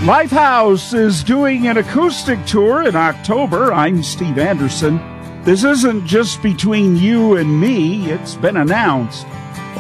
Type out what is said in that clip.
Lifehouse is doing an acoustic tour in October. I'm Steve Anderson. This isn't just between you and me. It's been announced.